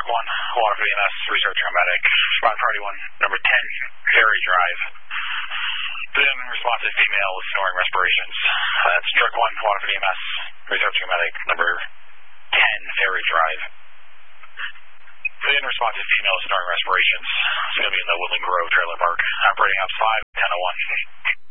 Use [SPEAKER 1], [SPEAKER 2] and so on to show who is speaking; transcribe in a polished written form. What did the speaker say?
[SPEAKER 1] Truck 1, Waterford EMS, researching a medic. Respond party 1, number 10, Ferry Drive. Then responsive female with snoring respirations. That's Truck 1, Waterford EMS, researching a medic, number 10, Ferry Drive. Then responsive female with snoring respirations. It's going to be in the Woodland Grove Trailer Park. Operating ops 5, 1001.